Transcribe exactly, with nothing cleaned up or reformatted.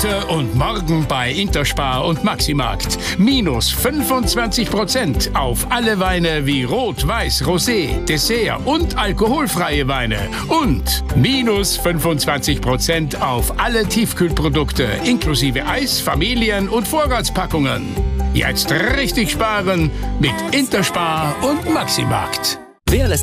Heute und morgen bei Interspar und Maximarkt. Minus fünfundzwanzig Prozent auf alle Weine wie Rot, Weiß, Rosé, Dessert und alkoholfreie Weine. Und minus fünfundzwanzig Prozent auf alle Tiefkühlprodukte inklusive Eis, Familien- und Vorratspackungen. Jetzt richtig sparen mit Interspar und Maximarkt. Wer lässt